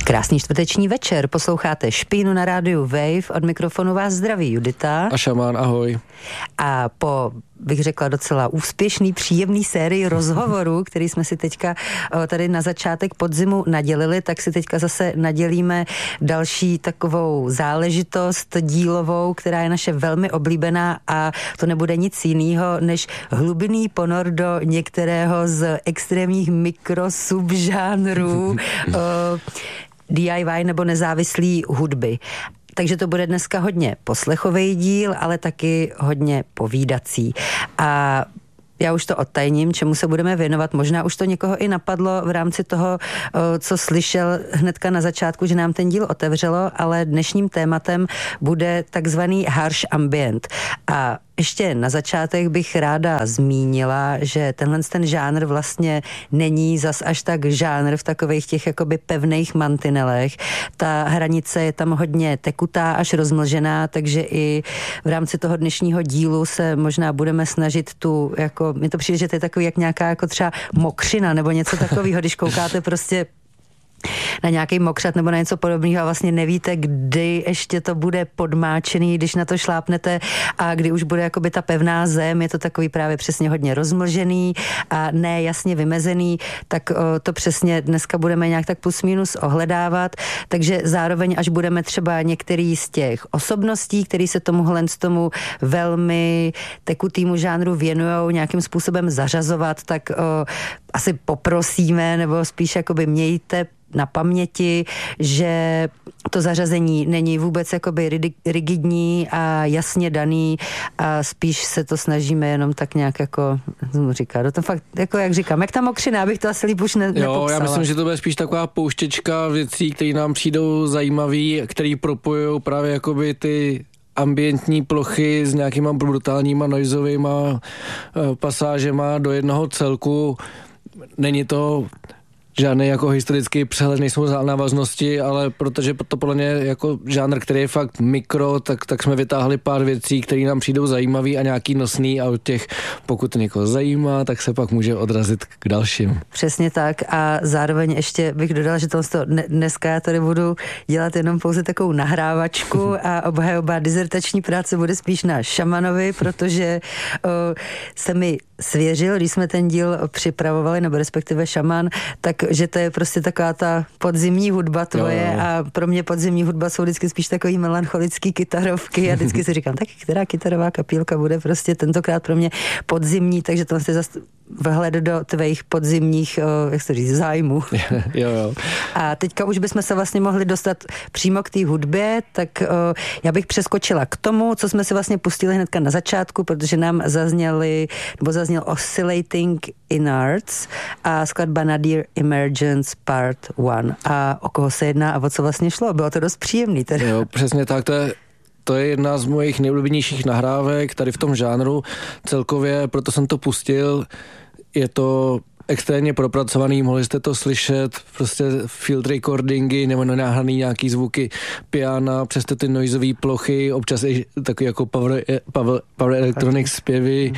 Krásný čtvrteční večer, posloucháte Špínu na rádiu Wave, od mikrofonu vás zdraví Judita. A Šaman, ahoj. A po, bych řekla, docela úspěšný, příjemný sérii rozhovorů, který jsme si teďka tady na začátek podzimu nadělili, tak si teďka zase nadělíme další takovou záležitost dílovou, která je naše velmi oblíbená, a to nebude nic jiného než hlubinný ponor do některého z extrémních mikrosubžánrů DIY nebo nezávislý hudby. Takže to bude dneska hodně poslechový díl, ale taky hodně povídací. A já už to odtajním, čemu se budeme věnovat. Možná už to někoho i napadlo v rámci toho, co slyšel hnedka na začátku, že nám ten díl otevřelo, ale dnešním tématem bude takzvaný harsh ambient. A ještě na začátek bych ráda zmínila, že ten žánr vlastně není zas až tak žánr v takových těch jakoby pevných mantinelech. Ta hranice je tam hodně tekutá až rozmlžená, takže i v rámci toho dnešního dílu se možná budeme snažit tu, jako, mi to přijde, že to je takový jak nějaká jako třeba mokřina nebo něco takového, když koukáte prostě na nějaký mokřat nebo na něco podobného a vlastně nevíte, kdy ještě to bude podmáčený, když na to šlápnete, a kdy už bude jakoby ta pevná zem, je to takový právě přesně hodně rozmlžený a ne jasně vymezený, tak to přesně dneska budeme nějak tak plus minus ohledávat, takže zároveň, až budeme třeba některý z těch osobností, který se tomu velmi tekutýmu žánru věnujou, nějakým způsobem zařazovat, tak asi poprosíme, nebo spíš jakoby mějte na paměti, že to zařazení není vůbec jakoby rigidní a jasně daný, a spíš se to snažíme jenom tak nějak jako říká, to fakt, jako jak říkám, jak ta mokřina, abych to asi líp už nepopsala. Jo, já myslím, že to bude spíš taková pouštěčka věcí, které nám přijdou zajímavý, který propojují právě jakoby ty ambientní plochy s nějakýma brutálníma noizovýma pasážema do jednoho celku. Není to žádný jako historický přehled, nejsou návaznosti, ale protože to podle mě jako žánr, který je fakt mikro, tak jsme vytáhli pár věcí, které nám přijdou zajímavý a nějaký nosný, a od těch, pokud to někoho zajímá, tak se pak může odrazit k dalším. Přesně tak, a zároveň ještě bych dodala, že dneska já tady budu dělat jenom pouze takovou nahrávačku a obhajoba dizertační práce bude spíš na Šamanovi, protože se mi svěřil, když jsme ten díl připravovali, nebo respektive Šaman, tak že to je prostě taková ta podzimní hudba tvoje, jo. A pro mě podzimní hudba jsou vždycky spíš takový melancholický kytarovky a vždycky si říkám, tak která kytarová kapílka bude prostě tentokrát pro mě podzimní, takže to vlastně zase vhled do tvých podzimních, jak se říct, zájmů. Jo. A teďka už bychom se vlastně mohli dostat přímo k té hudbě, tak já bych přeskočila k tomu, co jsme si vlastně pustili hnedka na začátku, protože nám zazněl Oscillating Innards a skladba Nadir Emergence Part 1. A o koho se jedná a o co vlastně šlo? Bylo to dost příjemný teda. Jo, přesně tak, to je jedna z mojich nejoblíbenějších nahrávek tady v tom žánru celkově, proto jsem to pustil. Je to extrémně propracovaný, mohli jste to slyšet, prostě field recordingy nebo nahraný nějaký zvuky piana, přes ty noizové plochy, občas i takový jako power electronic zpěvy.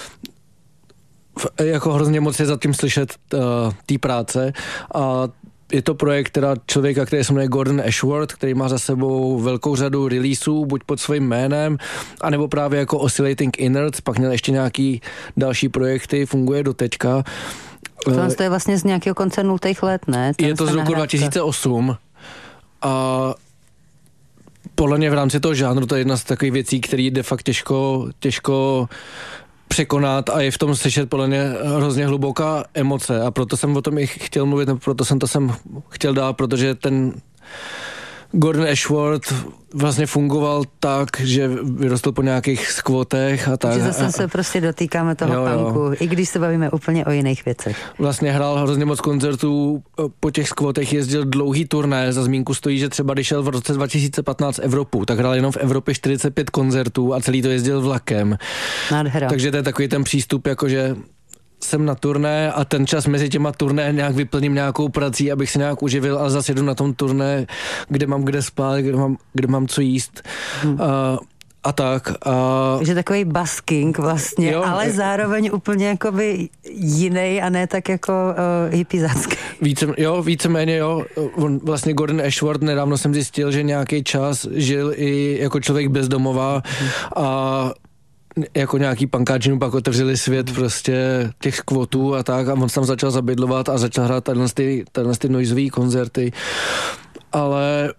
Jako hrozně moc je za tím slyšet té práce, a je to projekt člověka, který se jmenuje Gordon Ashworth, který má za sebou velkou řadu releaseů, buď pod svým jménem, anebo právě jako Oscillating Innards, pak měl ještě nějaký další projekty, funguje do teďka. To je vlastně z nějakého konce 0. let, ne? Je to z roku 2008 a podle mě v rámci toho žánru to je jedna z takových věcí, který jde fakt těžko překonat, a je v tom slyšet podle mě hrozně hluboká emoce, a proto jsem o tom i chtěl mluvit, proto jsem to chtěl dát, protože ten Gordon Ashworth vlastně fungoval tak, že vyrostl po nějakých skvotech a tak. Takže zase se prostě dotýkáme toho punku, i když se bavíme úplně o jiných věcech. Vlastně hrál hrozně moc koncertů, po těch skvotech jezdil dlouhý turné, za zmínku stojí, že třeba když šel v roce 2015 Evropu, tak hrál jenom v Evropě 45 koncertů a celý to jezdil vlakem. Nádhera. Takže to je takový ten přístup, jakože jsem na turné a ten čas mezi těma turné nějak vyplním nějakou prací, abych se nějak uživil, a zase jedu na tom turné, kde mám kde spát, kde mám co jíst. a tak. Takže takový busking vlastně, jo, ale zároveň úplně jakoby jiný a ne tak jako hippizácký. Víceméně jo. On, vlastně Gordon Ashworth, nedávno jsem zjistil, že nějaký čas žil i jako člověk bez domova a jako nějaký pankáčinu pak otevřeli svět prostě těch skvotů a tak a on tam začal zabydlovat a začal hrát tadyhle ty noizový koncerty. Ale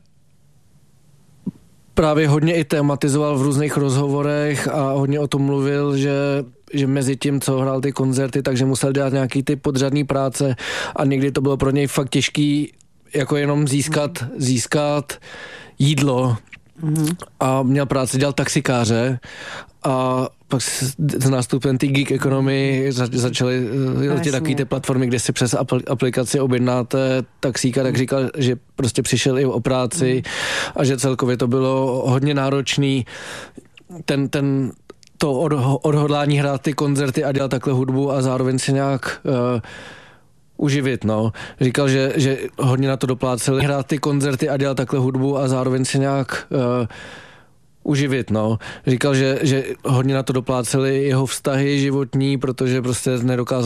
právě hodně i tematizoval v různých rozhovorech a hodně o tom mluvil, že mezi tím, co hrál ty koncerty, takže musel dělat nějaký ty podřadný práce a někdy to bylo pro něj fakt těžký jako jenom získat jídlo. A měl práci, dělal taxikáře a pak s nástupem té gig economy začaly takový ty platformy, kde si přes aplikaci objednáte taxíka, tak říkal, že prostě přišel i o práci a že celkově to bylo hodně náročný. To odhodlání hrát ty koncerty a dělat takhle hudbu a zároveň si nějak uživit, no. Říkal, že hodně na to dopláceli hrát ty koncerty a dělat takhle hudbu a zároveň si nějak uživit, no. Říkal, že hodně na to dopláceli jeho vztahy životní, protože prostě nedokázal